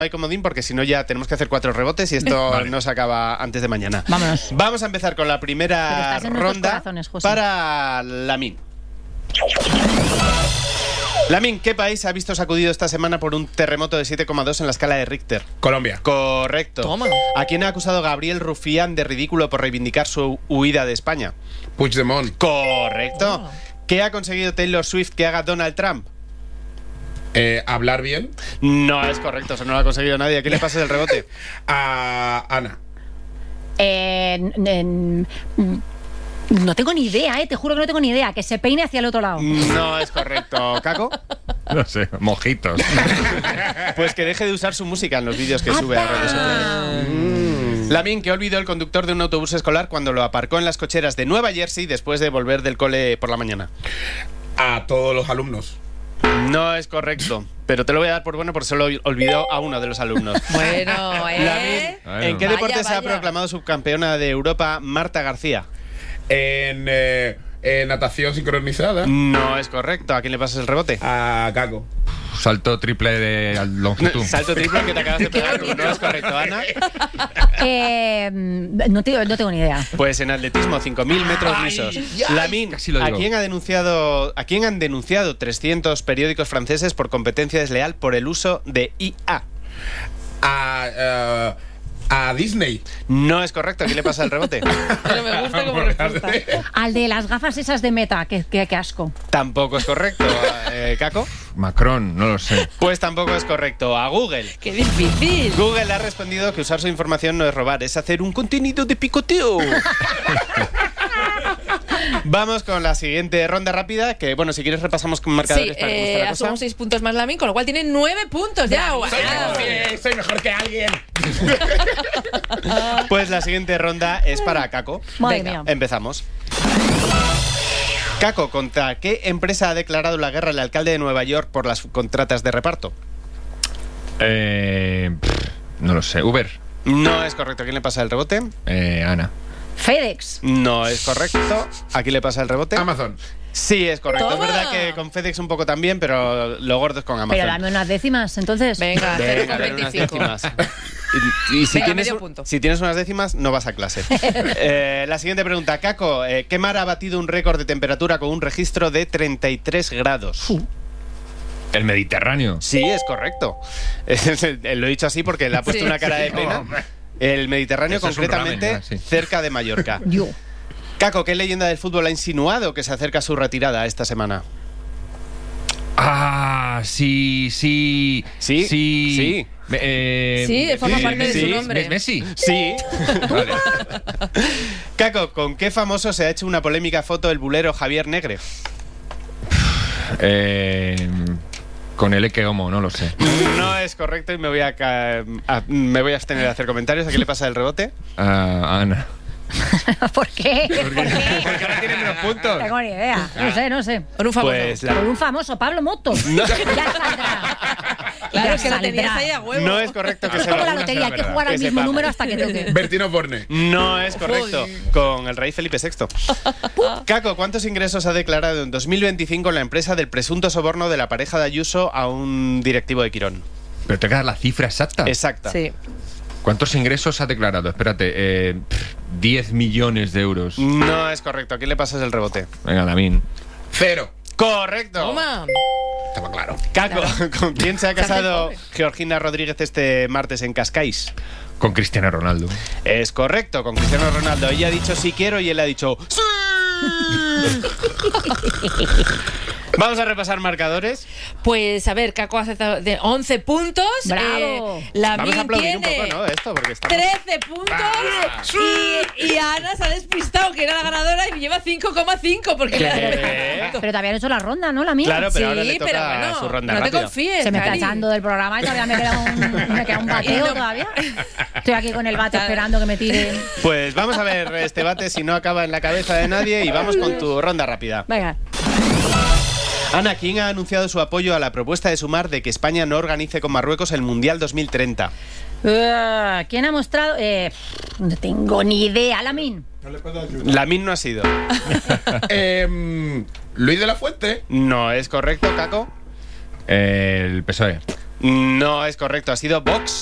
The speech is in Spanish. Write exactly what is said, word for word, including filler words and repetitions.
hay comodín porque si no ya tenemos que hacer cuatro rebotes y esto vale. no se acaba antes de mañana. Vámonos. Vamos a empezar con la primera ronda para Lamin. Lamin, ¿qué país ha visto sacudido esta semana por un terremoto de siete coma dos en la escala de Richter? Colombia. Correcto. Toma. ¿A quién ha acusado Gabriel Rufián de ridículo por reivindicar su huida de España? Puigdemont. Correcto. Oh. ¿Qué ha conseguido Taylor Swift que haga Donald Trump? Eh, ¿Hablar bien? No es correcto, eso no lo ha conseguido nadie. ¿A quién le pasas el rebote? A Ana. Eh, en, no tengo ni idea, eh, te juro que no tengo ni idea. Que se peine hacia el otro lado. No es correcto. ¿Caco? No sé, mojitos. Pues que deje de usar su música en los vídeos que sube a redes sociales. Mm. Lamin, que olvidó el conductor de un autobús escolar cuando lo aparcó en las cocheras de Nueva Jersey después de volver del cole por la mañana. A todos los alumnos. No es correcto, pero te lo voy a dar por bueno porque solo olvidó a uno de los alumnos. Bueno, ¿eh? Lamin, Bueno. ¿en qué Vaya, deporte se ha vaya. proclamado subcampeona de Europa Marta García? En, eh, en natación sincronizada. No es correcto. ¿A quién le pasas el rebote? A Caco. Salto triple de longitud. Salto triple que te acabas de pegar tú. No es correcto, Ana. Eh, no, tengo, no tengo ni idea. Pues en atletismo, cinco mil metros lisos. Lamin, Casi lo ¿a digo. quién ha denunciado, a quién han denunciado trescientos periódicos franceses por competencia desleal por el uso de I A? A, eh, a Disney. No es correcto. ¿A quién le pasa el rebote? Pero me gusta como respuesta. Al de las gafas esas de Meta, que, que, que asco. Tampoco es correcto. Eh, ¿Caco? Macron, no lo sé. Pues tampoco es correcto. A Google. ¡Qué difícil! Google ha respondido que usar su información no es robar, es hacer un contenido de picoteo. Vamos con la siguiente ronda rápida, que bueno, si quieres repasamos con Sí, marcadores para cómo está eh, la ha cosa. sumado seis puntos más Lamin, con lo cual tiene nueve puntos ya. ¡Wow! Soy, soy, soy mejor que alguien. Pues la siguiente ronda es para Caco. Madre Venga. mía. Empezamos. Caco, ¿contra qué empresa ha declarado la guerra el alcalde de Nueva York por las contratas de reparto? Eh, pff, no lo sé. Uber. No es correcto. ¿A quién le pasa el rebote? Eh, Ana. FedEx. No es correcto. ¿A quién le pasa el rebote? Amazon. Sí, es correcto. ¡Toma! Es verdad que con FedEx un poco también, pero lo gordo es con Amazon. Pero dame unas décimas, entonces. Venga, cero Venga, coma dale unas veinticinco. décimas. Y, y si, Venga, tienes, medio un- punto. si tienes unas décimas, no vas a clase. Eh, la siguiente pregunta. Caco, eh, ¿qué mar ha batido un récord de temperatura con un registro de treinta y tres grados? El Mediterráneo. Sí, es correcto. Lo he dicho así porque le ha puesto Sí, una cara sí. de pena. El Mediterráneo, Eso es un concretamente, ramen, ya, sí. cerca de Mallorca. Yo. Caco, ¿qué leyenda del fútbol ha insinuado que se acerca a su retirada esta semana? Ah, sí, sí. Sí, Sí. sí. Me- eh, Sí, forma parte de su nombre. ¿Messi? Sí. Vale. Caco, ¿con qué famoso se ha hecho una polémica foto el bulero Javier Negre? Eh, con el Eke Homo, no lo sé. No es correcto y me voy a, ca- a- me voy a abstener de hacer comentarios. ¿A qué le pasa el rebote? Ah, Ana. ¿Por qué? ¿Por qué? Porque ahora tiene menos puntos. No tengo ni idea. No sé, no sé. Con un famoso. Pues la- Por un famoso, Pablo Moto. Ya saldrá. Claro, Ya es que lo saldrá. tenías ahí a huevo. No es correcto que Es se como lo la lotería, hay que jugar al que mismo sepamos. número hasta que toque. Bertino Borne. No es correcto. Joder. Con el rey Felipe sexto. Caco, ¿cuántos ingresos ha declarado en dos mil veinticinco la empresa del presunto soborno de la pareja de Ayuso a un directivo de Quirón? Pero te queda la cifra exacta. Exacta. Sí. ¿Cuántos ingresos ha declarado? Espérate, eh, pff, diez millones de euros. No es correcto. ¿A quién le pasas el rebote? Venga, Lamin. Cero. Correcto. Toma. Estaba claro. Caco, ¿con quién se ha casado pobre. Georgina Rodríguez este martes en Cascais? Con Cristiano Ronaldo. Es correcto, con Cristiano Ronaldo. Ella ha dicho sí quiero y él ha dicho ¡sí! Vamos a repasar marcadores. Pues a ver, Caco ha acertado de once puntos. ¡Bravo! Eh, Lamin Vamos a aplaudir tiene un poco, ¿no? Esto, porque estamos... trece puntos. Y, y Ana se ha despistado, que era la ganadora, y lleva cinco coma cinco. Porque le ha dado ¿Qué? puntos. Pero todavía no he hecho la ronda, ¿no? La mía. Claro, pero Sí, ahora le toca pero bueno, su ronda no te rápida. confíes. Se me está Cari. echando del programa y todavía me queda un, me queda un bateo Y no- todavía. Estoy aquí con el bate esperando que me tire. Pues vamos a ver este bate si no acaba en la cabeza de nadie y vamos con tu ronda rápida. Venga. Ana, ¿quién ha anunciado su apoyo a la propuesta de Sumar de que España no organice con Marruecos el Mundial dos mil treinta? Uh, ¿Quién ha mostrado? Eh, no tengo ni idea, Lamin. Lamin no ha sido. Em, Luis de la Fuente. No es correcto, Caco. El P S O E. No es correcto, ha sido Vox.